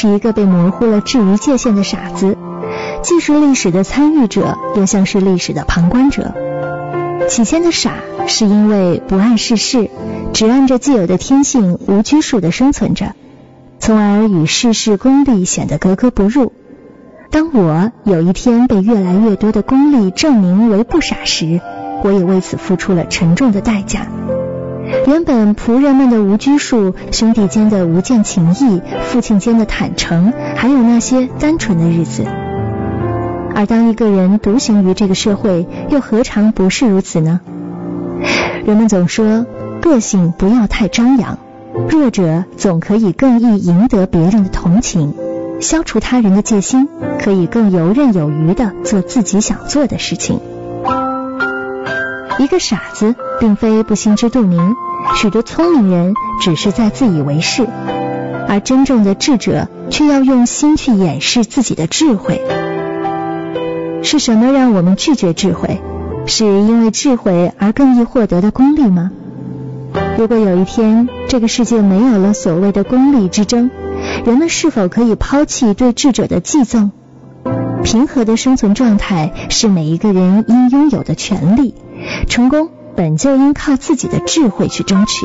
是一个被模糊了质疑界限的傻子，既是历史的参与者，又像是历史的旁观者。起先的傻是因为不谙世事，只按着既有的天性无拘束地生存着，从而与世事功利显得格格不入。当我有一天被越来越多的功利证明为不傻时，我也为此付出了沉重的代价。原本仆人们的无拘束，兄弟间的无间情谊，父亲间的坦诚，还有那些单纯的日子。而当一个人独行于这个社会，又何尝不是如此呢？人们总说个性不要太张扬，弱者总可以更易赢得别人的同情，消除他人的戒心，可以更游刃有余地做自己想做的事情。一个傻子并非不心知肚明，许多聪明人只是在自以为是，而真正的智者却要用心去掩饰自己的智慧。是什么让我们拒绝智慧？是因为智慧而更易获得的功利吗？如果有一天这个世界没有了所谓的功利之争，人们是否可以抛弃对智者的寄赠？平和的生存状态是每一个人应拥有的权利，成功本就应靠自己的智慧去争取。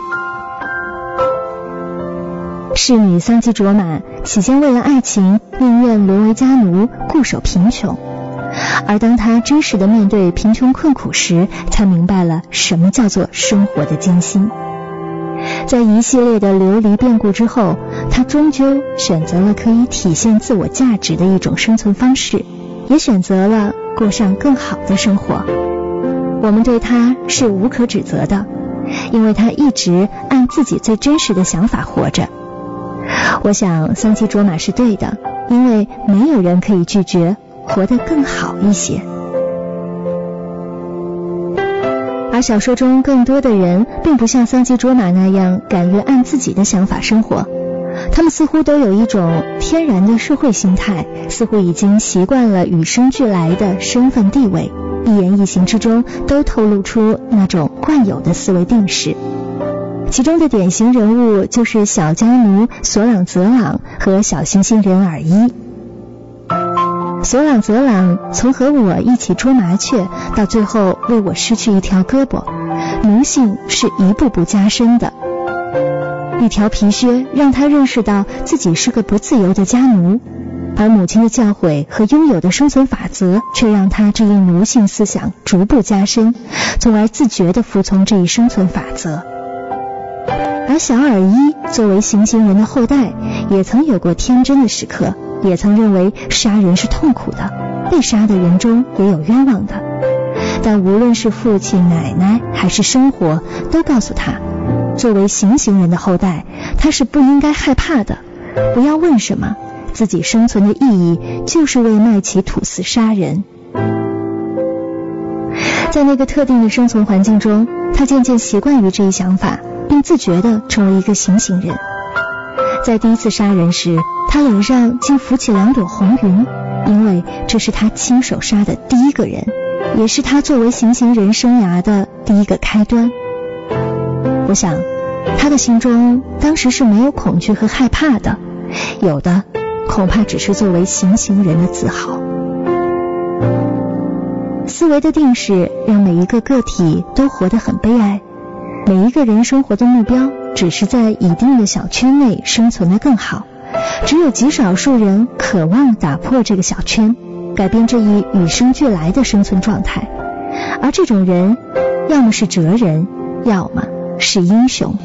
侍女桑基卓玛起先为了爱情宁愿沦为家奴，固守贫穷，而当她真实的面对贫穷困苦时，才明白了什么叫做生活的艰辛。在一系列的流离变故之后，她终究选择了可以体现自我价值的一种生存方式，也选择了过上更好的生活。我们对她是无可指责的，因为她一直按自己最真实的想法活着。我想桑基卓玛是对的，因为没有人可以拒绝活得更好一些。而小说中更多的人并不像桑基卓玛那样敢于按自己的想法生活，他们似乎都有一种天然的社会心态，似乎已经习惯了与生俱来的身份地位，一言一行之中都透露出那种惯有的思维定式。其中的典型人物就是小家奴索朗泽朗和小星星人尔伊。索朗泽朗从和我一起捉麻雀到最后为我失去一条胳膊，奴性是一步步加深的。一条皮靴让他认识到自己是个不自由的家奴，而母亲的教诲和拥有的生存法则却让他这一奴性思想逐步加深，从而自觉地服从这一生存法则。而小尔伊作为行刑人的后代，也曾有过天真的时刻，也曾认为杀人是痛苦的，被杀的人中也有冤枉的。但无论是父亲、奶奶还是生活，都告诉他，作为行刑人的后代，他是不应该害怕的。不要问什么，自己生存的意义就是为卖起吐司杀人。在那个特定的生存环境中，他渐渐习惯于这一想法，并自觉地成为一个行刑人。在第一次杀人时，他脸上竟浮起2朵红云，因为这是他亲手杀的第一个人，也是他作为行刑人生涯的第一个开端。我想他的心中当时是没有恐惧和害怕的，有的恐怕只是作为行刑人的自豪。思维的定式让每一个个体都活得很悲哀，每一个人生活的目标只是在已定的小圈内生存得更好，只有极少数人渴望打破这个小圈，改变这一与生俱来的生存状态，而这种人要么是哲人，要么是英雄。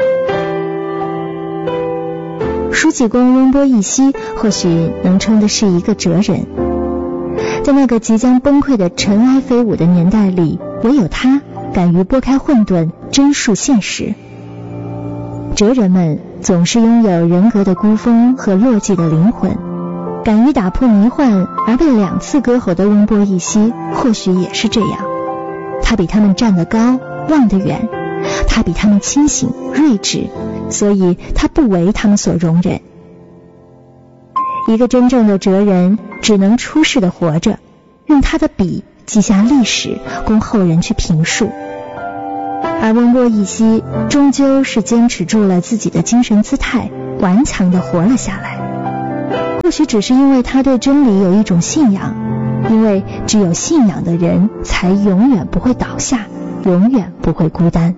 书记官温波义熙或许能称的是一个哲人，在那个即将崩溃的尘埃飞舞的年代里，唯有他敢于拨开混沌，真述现实。哲人们总是拥有人格的孤峰和落寂的灵魂，敢于打破迷幻而被2次割喉的温波义熙或许也是这样。他比他们站得高，望得远，他比他们清醒睿智，所以他不为他们所容忍。一个真正的哲人只能出世的活着，用他的笔记下历史，供后人去评述。而温波义熙终究是坚持住了自己的精神姿态，顽强地活了下来。或许只是因为他对真理有一种信仰，因为只有信仰的人才永远不会倒下，永远不会孤单。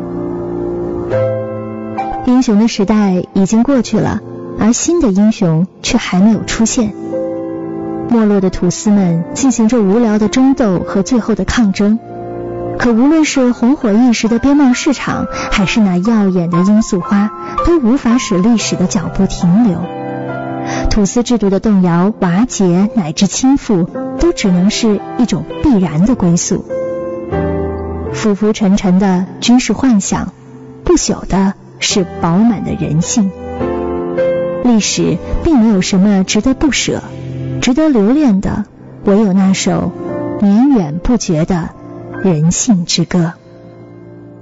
英雄的时代已经过去了，而新的英雄却还没有出现。没落的土司们进行着无聊的争斗和最后的抗争，可无论是红火一时的边贸市场，还是那耀眼的罂粟花，都无法使历史的脚步停留。土司制度的动摇、瓦解乃至倾覆，都只能是一种必然的归宿。浮浮沉沉的均是幻想，不朽的是饱满的人性。历史并没有什么值得不舍，值得留恋的唯有那首绵远不绝的人性之歌。